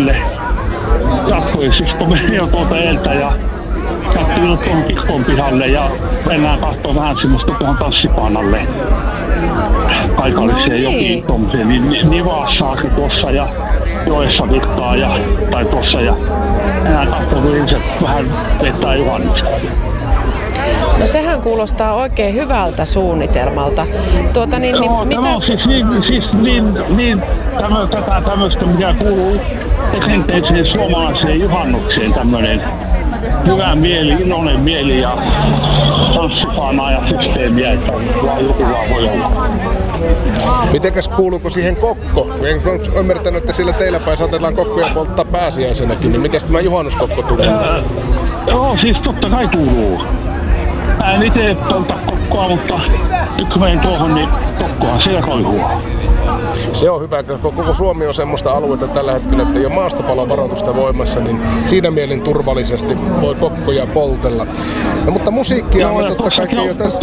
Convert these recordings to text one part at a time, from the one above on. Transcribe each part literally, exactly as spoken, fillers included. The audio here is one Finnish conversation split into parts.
Tampereelle. Jatkoi siis kun meni jo tuolta edeltä ja katsoin tuon Kiskon pihalle ja mennään katsomaan vähän semmoista tuohon tanssipaanalle. Paikallisia No niin. jokin tuommoisia, niin Nivassaakin tuossa ja joessa vikkaa ja tai tuossa ja mennään katsomaan, kun ihmiset vähän vetää juhannusta. No sehän kuulostaa oikein hyvältä suunnitelmalta. Tuota niin, niin Joo, tämä on mitäs... siis niin, siis niin, niin tämmö, tätä tämmöistä, mikä kuuluu perinteiseen suomalaiseen juhannukseen, tämmöinen hyvä mieli, iloinen mieli ja tanssipaanaa ja systeemiä, että vaan joku vaan voi olla. Mitenkäs kuuluuko siihen kokko? En ole ymmärtänyt, että sillä teillä päin saatetaan kokkoja polttaa pääsiäisenäkin, niin miten tämä juhannuskokko tulee? Öö, joo, siis totta kai kuuluu. Mä en itse polta kokkoa, mutta nyt kun menen tuohon, niin kokkohan siellä koihuu. Se on hyvä, kun koko Suomi on semmoista aluetta tällä hetkellä, että ei ole maastopalovaroitusta voimassa, niin siinä mielin turvallisesti voi kokkoja poltella. No, mutta musiikkia on totta kai jo tässä.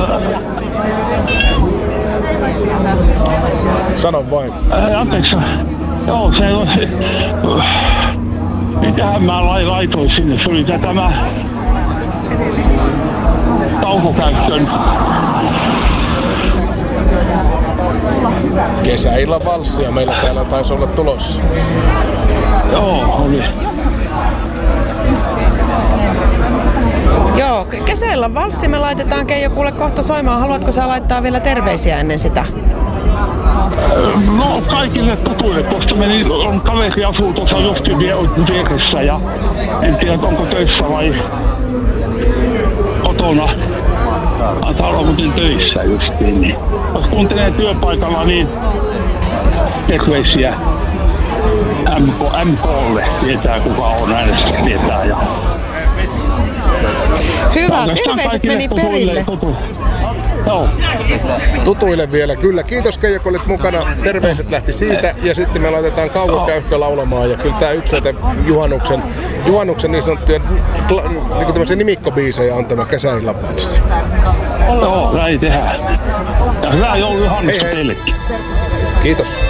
Sano vain. Ää, anteeksi. Joo, se on... Mitähän mä laitoin sinne? Se oli tämä taukokäyttön. Kesäillan valssia meillä täällä taisi olla tulossa. Joo, oli. Joo, kesällä valssi me laitetaan Keijo kuule kohta soimaan. Haluatko sä laittaa vielä terveisiä ennen sitä? No kaikille tutuille, koska meni, on kaveri asuu tuossa justiin vieressä ja en tiedä onko töissä vai kotona. Antaa olla muuten töissä justiin, niin jos kuuntelee työpaikalla, niin terveisiä M K:lle, tietää kuka on äänestä, tietää. Ja... Hyvä, terveiset meni perille. Joo. Tutuille vielä, kyllä. Kiitos Keijo, kun olit mukana. Terveiset lähti siitä ja sitten me laitetaan Kaukokäyhkö laulamaan ja kyllä tämä yksi näitä juhannuksen, juhannuksen niin sanottuja niin tämmöisiä nimikkobiisejä on tämä Kesäillan valssi. Joo, näin tehdään. Ja hyvää joulujuhannusta teillekin. Kiitos.